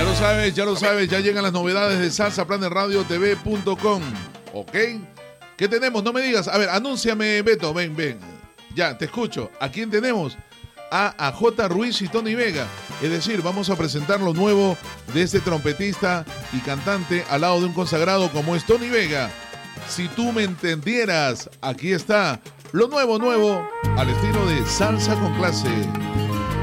Ya lo sabes, ya llegan las novedades de salsaplaneradiotv.com. ¿Ok? ¿Qué tenemos? No me digas. A ver, anúnciame, Beto, ven. Ya, te escucho. ¿A quién tenemos? A J. Ruiz y Tony Vega. Es decir, vamos a presentar lo nuevo de este trompetista y cantante al lado de un consagrado como es Tony Vega. Si tú me entendieras, aquí está lo nuevo, al estilo de Salsa con Clase.